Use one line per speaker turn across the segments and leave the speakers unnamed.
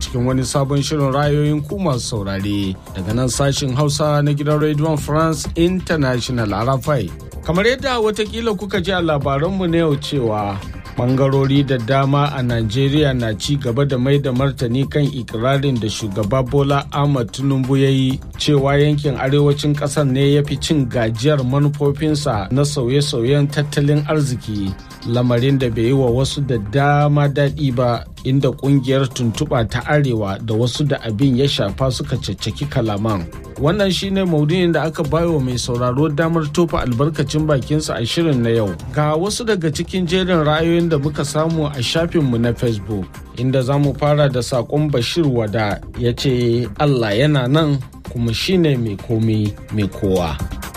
cikin wani sabon shirin ra'ayoyin ku masu saurare daga nan sashin Hausa na gidan Radio France International RFI. Kamar yadda watakila kuka ji a labaranmu na yau cewa bangarori da dama a Najeriya na ci gaba da mai da martani kan ikirarin da shugaba Bola Ahmed Tinubu ya yi cewa yankin arewacin ƙasar ne ya fi cin gajiyar manufofinsa na sauye-sauyen tattalin arziki, lamarin da bai yi wa wasu da dama daɗi ba, inda ƙungiyar tuntuɓa ta arewa da wasu da abin ya shafa suka caccaki kalaman. Wannan shine maudu'in da aka bayo mai sauraro damar tofa albarkacin bakinsa a shirin na yau. Ga wasu daga cikin jerin ra'ayoyin da muka samu a shafinmu na Facebook, inda za mu fara da saƙon Bashir Wada ya ce Allah yana nan kuma shine mai komi mai kowa.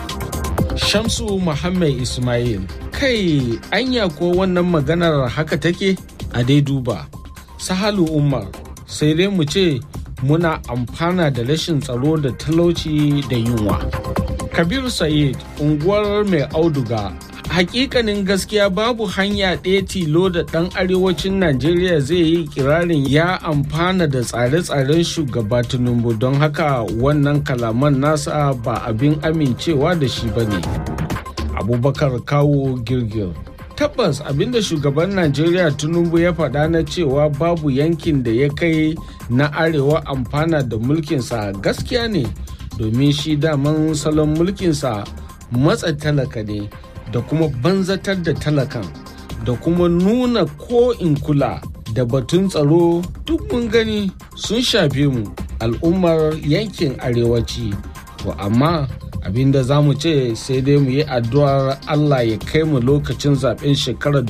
Shamsu Muhammad Ismail, kai anya ko wannan maganar haka take? A dai duba. Sahalu Umar, sai dai mu ce muna amfana da rashin tsaro da talauci da yunwa. Kabiru Said, unguwar mai auduga, hakikanin gaskiya babu hanya ɗaya tilo da ɗan arewacin Najeriya zai yi kirarin ya amfana da tsare-tsaren shugaba Tinubu, don haka wannan kalaman nasa ba abin amincewa da shi ba ne. Abubakar Kawo Girgir, tabbas abinda shugaban Najeriya Tinubu ya faɗa na cewa babu yankin da ya kai na arewa amfana da mulkinsa gaskiya ne, domin shi daman salon mulkinsa matsa talaka ne da kuma banzatar da talakan da kuma nuna ko in kula da batun tsaro. Duk mun gani sun shafe mu al'ummar yankin arewaci, to amma abinda za mu ce sai dai mu yi addu'ar Allah ya kai mu lokacin zaben shekarar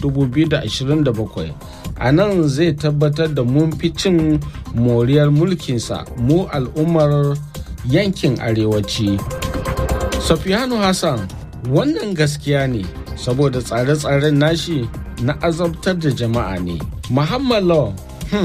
2027. A nan zai tabbatar da mun fi cin moriyar mulkinsa mu al'ummar yankin arewaci. Safiyanu Hassan, wannan gaskiya ne saboda tsare-tsaren nashi na azabtar da jama'a ne. Muhammad Law,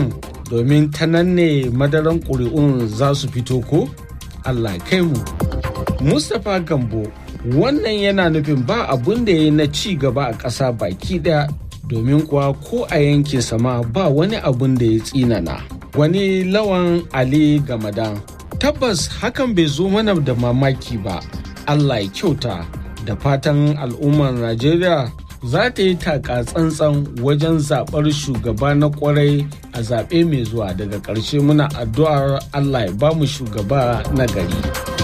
domin ta nan ne madaran ƙuri'un za su fito ko? Allah kai mu. Mustapha Gambo, wannan yana nufin ba abun da ya yi na ci gaba a ƙasa baki ɗaya, domin kuwa ko a yankin sama ba wani abun da ya tsinana. Wani Lawan Ali Gamadan, tabbas hakan bai zo mana da mamaki ba. Allah ya kyauta, da fatan al'ummar Najeriya za ta yi taka tsantsan wajen zaɓar shugaba na kwarai a zaɓe mai zuwa. Daga ƙarshe muna addu'ar Allah ya ba mu shugaba na gari.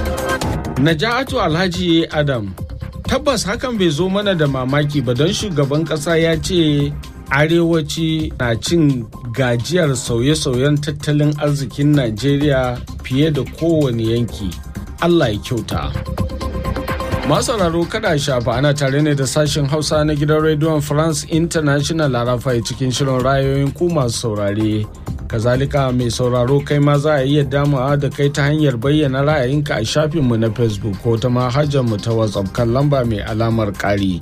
Naja'atu Alhaji Adam, tabbas hakan bai zo mana da mamaki ba, don shugaban ƙasa ya ce arewaci na cin gajiyar sauye-sauyen tattalin arzikin Najeriya fiye da kowane yanki. Allah ya kyauta. Masu sauraro kada shafa, ana tare ne da sashen Hausa na gidan Radio France International RFI cikin shirin ra'ayoyin ku masu saurare. Kazalika mai sauraro kai ma za a iya damawa da kai ta hanyar bayyana ra'ayinka a shafinmu na Facebook ko ta manhajarmu ta WhatsApp kan lamba mai alamar ƙari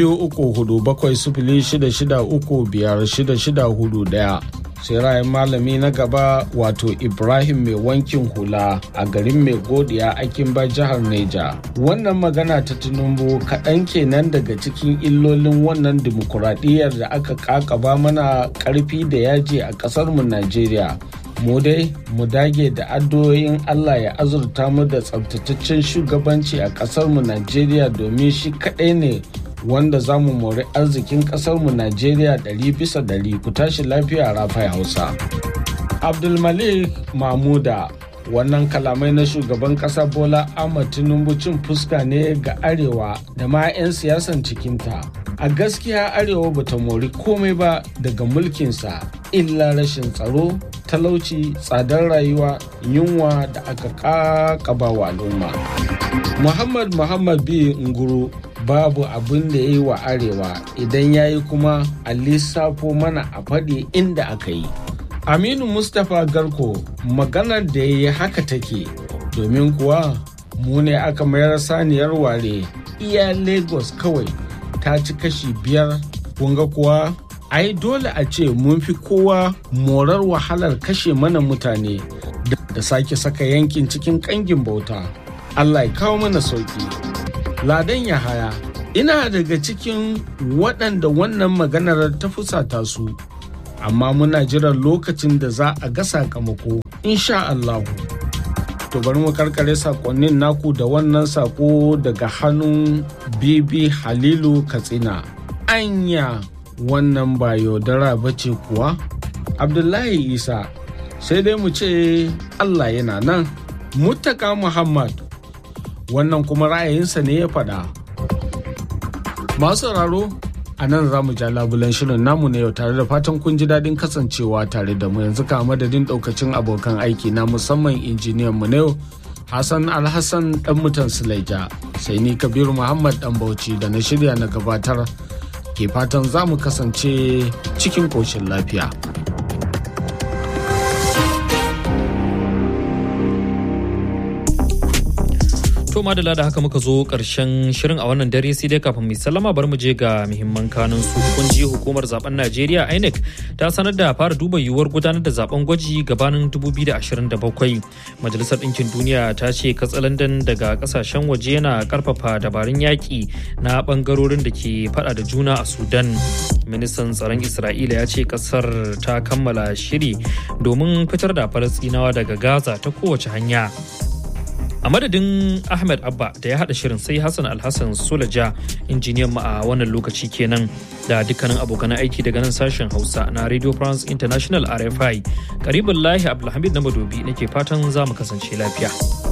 23476635641. Sai ra'ayin malami na gaba wato Ibrahim mai wankin hula a garin mai godiya Akinba jihar Neja. Wannan magana ta Tinubu kaɗan kenan daga cikin illolin wannan dimokuraɗiyyar da aka ƙaƙaba mana ƙarfi da yaji a ƙasarmu Najeriya. Mu dai mu dage da addu'o'in Allah ya azurta mu da tsabtataccen shugabanci a ƙasarmu Najeriya, domin shi kaɗai ne wanda za mu mori arzikin ƙasarmu Najeriya 100%. Ku tashi lafiya Rafai Hausa. Abdulmalik Mahmuda, wannan kalamai na shugaban ƙasa Bola Ahmed Tinubu cin fuska ne ga arewa da ma 'yan siyasan cikinta. A gaskiya arewa bata mori komai ba daga mulkinsa illa rashin tsaro, talauci, tsadar rayuwa, yunwa da aka ƙaƙaba wa al'umma. Muhammad B. Nguru, babu abin da ya yi wa arewa, idan ya yi kuma a lissafo mana a faɗi inda aka yi. Aminu Mustapha Garko, maganar da ya yi haka take, domin kuwa mu ne aka mayar saniyar ware. Iya Lagos kawai ta ci kashi 5, kunga kuwa ai dole a ce mun fi kowa morar wahalar kashe mana mutane da sake saka yankin cikin kangin bauta. Allah ya kawo mana sauki. Ladan Yahaya, ina daga cikin waɗanda wannan maganar ta fusata su, amma muna jiran lokacin da za a ga sakamako. insha Allahu. To bari mu karkare sakonnin naku da wannan sako daga hannun Bibi Halilu Katsina. Anya wannan ba yaudara bace kuwa? Abdullahi Isa sai dai mu ce Allah yana nan. Muttaka Muhammad wannan kuma ra'ayinsa ne ya faɗa. Masu sauraro a nan za mu ja labulen shirin namu na yau tare da fatan kun ji daɗin kasancewa tare da mu yanzu ka madadin ɗaukacin abokan aiki na musamman injiniyan mu na yau Hassan Alhassan ɗan mutan Sulaija sai ni Kabiru Muhammad ɗan Bauchi da na shirya na gabatar ke fatan za mu kasance cikin ƙoshin lafiya.
To madalla da haka muka zo karshen shirin a wannan dare sai dai kafin mu sallama bari mu je ga muhimman kanun su. Kun ji hukumar zaben Najeriya INEC ta sanar da fara duba yiwuwar gudanar da zaben gwaji gabanin 2027. Majalisar Ɗinkin Duniya ta ce katsalandan daga kasashen waje yana karfafa dabarun yaƙi na bangarorin da ke fada da juna a Sudan. Ministan tsaron Isra'ila ya ce kasar ta kammala shiri domin fitar da Falasɗinawa daga Gaza ta kowace hanya. A madadin Ahmed Abba da ya haɗa shirin sai Hassan Alhassan Sulaja injiniyan mu a wannan lokaci kenan da dukkanin abokan aiki daga nan sashen Hausa na Radio France International RFI. Karibin Lahi Abdulhamid na Madobi nake fatan za mu kasance lafiya.